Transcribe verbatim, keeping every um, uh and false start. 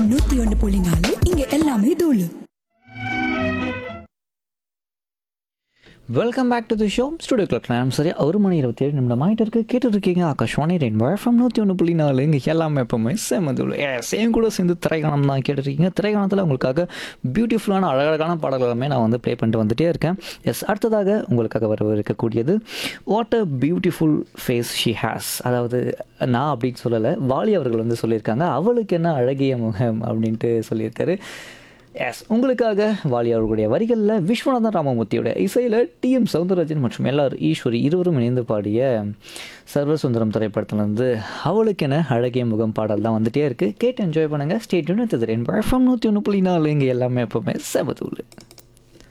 நூத்தி ஒன்று புள்ளி நாலு இங்க எல்லாமே தூளு. Welcome back to the show. Studio clock நேரம் சரி ஒரு மணி இருபத்தி ஏழு நிமிடம் ஆகிட்டு இருக்கு. கேட்டு இருக்கீங்க ஆகாஷ்வாணி ரெயின்போ எஃப்எம் நூற்றி ஒன்று புள்ளி நாலு இங்கே எல்லாமே எப்பவுமே சேமதுள்ள சேம் கூட சேர்ந்து திரைக்காணம் தான் கேட்டுருக்கீங்க. திரைக்காணத்தில் உங்களுக்காக பியூட்டிஃபுல்லான அழகழகான பாடல்கள் எல்லாமே நான் வந்து ப்ளே பண்ணிட்டு வந்துகிட்டே இருக்கேன். எஸ், அடுத்ததாக உங்களுக்காக வர இருக்கக்கூடியது what a beautiful face she has. அதாவது நான் அப்படின்னு சொல்லலை, வாலி அவர்கள் வந்து சொல்லியிருக்காங்க அவளுக்கு என்ன அழகிய முகம் அப்படின்ட்டு சொல்லியிருக்காரு. எஸ், உங்களுக்காக வாலி அவர்களுடைய வரிகளில் விஸ்வநாதன் ராமமூர்த்தியோட இசையில் டி எம் சௌந்தரராஜன் மற்றும் எல்ஆர் ஈஸ்வரி இருவரும் இணைந்து பாடிய சர்வசுந்தரம் திரைப்படத்துலேருந்து அவளுக்கென அழகிய முகம் பாடல் தான் வந்துகிட்டே இருக்குது. கேட்டு என்ஜாய் பண்ணுங்கள். ஸ்டேட் யூனிட் எஃப்எம் நூற்றி ஒன்று புள்ளி நாலு இங்கே எல்லாமே எப்போவுமே செமதூள்.